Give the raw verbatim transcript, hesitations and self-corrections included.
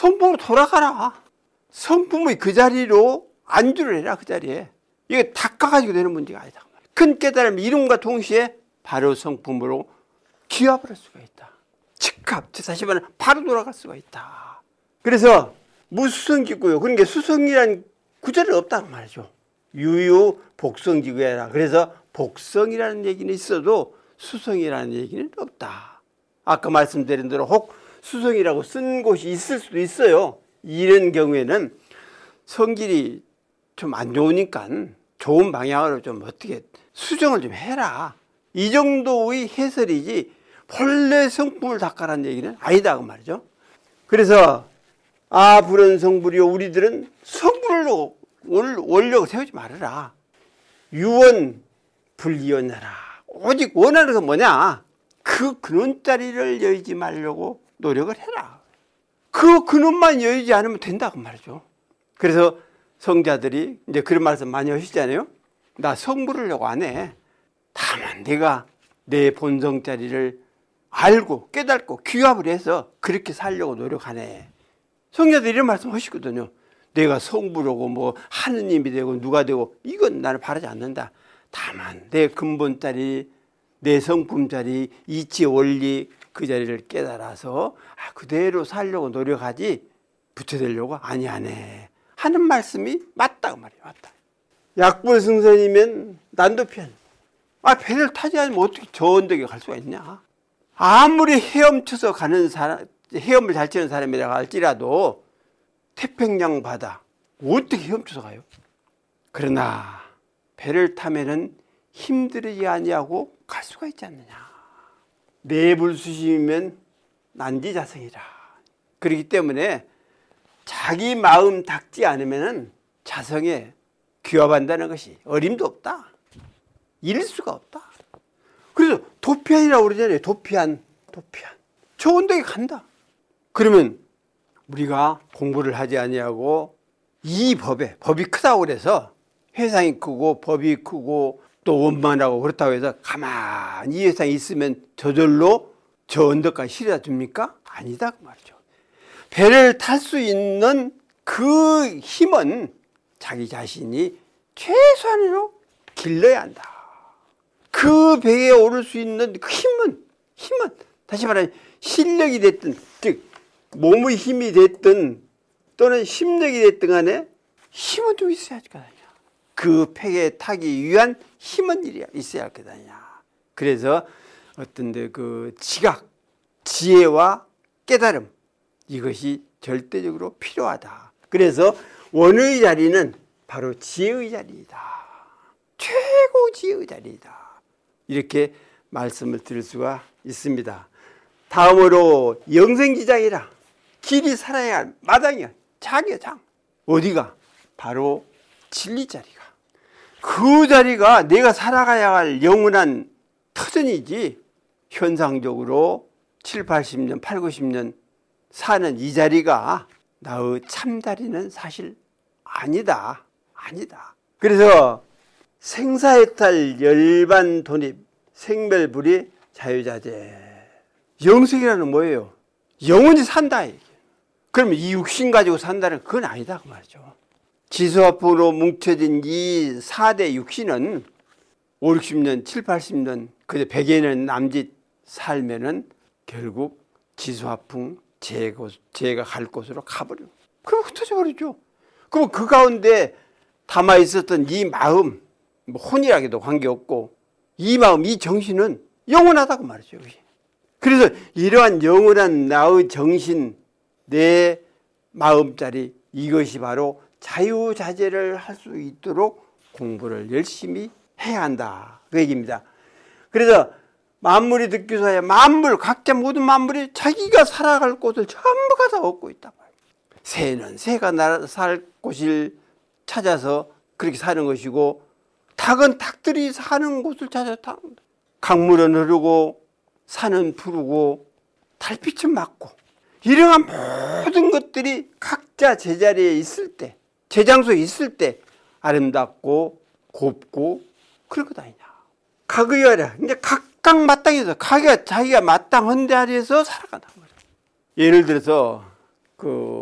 성품으로 돌아가라. 성품의 그 자리로 안주를 해라. 그 자리에. 이게 닦아가지고 되는 문제가 아니다. 큰 깨달음 이룸과 동시에 바로 성품으로 기합을 할 수가 있다. 즉각 다시 말하면 바로 돌아갈 수가 있다. 그래서 무수성지구요. 그러니까 수성이란 구절은 없다고 말이죠. 유유 복성지구해라. 그래서 복성이라는 얘기는 있어도 수성이라는 얘기는 없다. 아까 말씀드린 대로 혹 수성이라고 쓴 곳이 있을 수도 있어요. 이런 경우에는 성질이 좀 안 좋으니까 좋은 방향으로 좀 어떻게 수정을 좀 해라. 이 정도의 해설이지 본래 성품을 닦아라는 얘기는 아니다 그 말이죠. 그래서 아 불은 성불이요 우리들은 성불로 원력을 세우지 말아라. 유원 불이원하라. 오직 원하는 건 뭐냐? 그 근원자리를 여의지 말려고 노력을 해라. 그 근원만 여의지 않으면 된다고 말이죠. 그래서 성자들이 이제 그런 말씀 많이 하시잖아요. 나 성불하려고 안 해. 다만 내가 내 본성자리를 알고 깨닫고 귀합을 해서 그렇게 살려고 노력하네. 성자들이 이런 말씀 하시거든요. 내가 성불하고 뭐 하느님이 되고 누가 되고 이건 나는 바라지 않는다. 다만 내 근본자리, 내 성품자리, 이치 원리 그 자리를 깨달아서 아, 그대로 살려고 노력하지 붙여되려고 아니하네 하는 말씀이 맞다고 말이에요. 맞다. 약불승선이면 난도편. 아, 배를 타지 않으면 어떻게 저 언덕에 갈 수가 있냐. 아무리 헤엄쳐서 가는 사람, 헤엄을 잘 치는 사람이라 할지라도 태평양 바다 어떻게 헤엄쳐서 가요? 그러나 배를 타면은 힘들지 아니하고 갈 수가 있지 않느냐. 내불수심이면 난지자성이라. 그렇기 때문에 자기 마음 닦지 않으면은 자성에 귀합한다는 것이 어림도 없다. 잃을 수가 없다. 그래서 도피안이라고 그러잖아요. 도피안, 도피안. 좋은 데에 간다. 그러면 우리가 공부를 하지 아니하고 이 법에, 법이 크다고 그래서 회상이 크고 법이 크고 또 원만하고 그렇다고 해서 가만히 이 회상이 있으면 저절로 저 언덕까지 실어다 줍니까? 아니다 그 말이죠. 배를 탈 수 있는 그 힘은 자기 자신이 최소한으로 길러야 한다. 그 배에 오를 수 있는 그 힘은, 힘은, 다시 말하면 실력이 됐든, 즉, 몸의 힘이 됐든, 또는 심력이 됐든 간에 힘은 좀 있어야 할 거 아니야. 그 배에 타기 위한 힘은 있어야 할 거 아니야. 그래서 어떤 그 지각, 지혜와 깨달음, 이것이 절대적으로 필요하다. 그래서 원의 자리는 바로 지혜의 자리이다. 최고 지혜의 자리이다. 이렇게 말씀을 드릴 수가 있습니다. 다음으로 영생지장이라. 길이 살아야 할 마당이야. 장이야, 장. 어디가? 바로 진리 자리가. 그 자리가 내가 살아가야 할 영원한 터전이지. 현상적으로 칠, 팔십 년, 팔, 구십 년 사는 이 자리가 나의 참자리는 사실 아니다. 아니다. 그래서 생사해탈 열반 돈입 생멸불이 자유자재. 영생이라는 뭐예요? 영원히 산다. 그러면 이 육신 가지고 산다는 그건 아니다 그 말이죠. 지수화풍으로 뭉쳐진 이 사 대 육신은 오, 육십 년, 칠, 팔십 년 그저 백여 년 남짓 살면은 결국 지수화풍 재가 갈 곳으로 가버려. 그럼 흩어져 버리죠. 그럼 그 가운데 담아 있었던 이 마음, 뭐 혼이라기도 관계없고 이 마음, 이 정신은 영원하다고 말이죠. 그래서 이러한 영원한 나의 정신, 내 마음자리, 이것이 바로 자유자재를 할 수 있도록 공부를 열심히 해야 한다. 그 얘기입니다. 그래서 만물이 듣기소하여 만물, 각자 모든 만물이 자기가 살아갈 곳을 전부 다 얻고 있다. 새는 새가 살 곳을 찾아서 그렇게 사는 것이고, 닭은 닭들이 사는 곳을 찾아서 타는 거다. 강물은 흐르고 산은 푸르고 달빛은 맑고, 이러한 모든 것들이 각자 제자리에 있을 때, 제장소에 있을 때 아름답고 곱고 그럴 것 아니냐. 각의하라. 이제 각각 마땅해서 각기가 자기가 마땅한 자리에서 살아간다는 거죠. 예를 들어서 그